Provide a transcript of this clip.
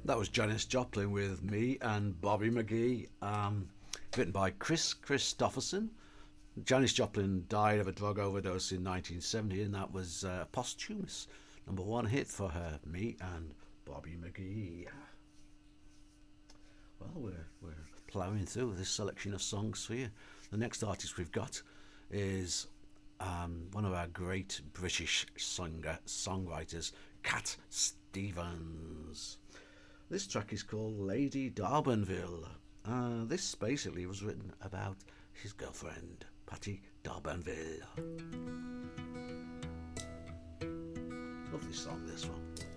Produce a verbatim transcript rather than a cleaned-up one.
That was Janis Joplin with Me and Bobby McGee, um, written by Chris Christopherson. Janis Joplin died of a drug overdose in nineteen seventy, and that was uh, posthumous number one hit for her, Me and Bobby McGee. Well, we're, we're ploughing through this selection of songs for you. The next artist we've got is um, one of our great British singer songwriters, Cat Stevens. This track is called Lady Darbanville. Uh, this basically was written about his girlfriend, Patty Darbanville. Lovely song, this one.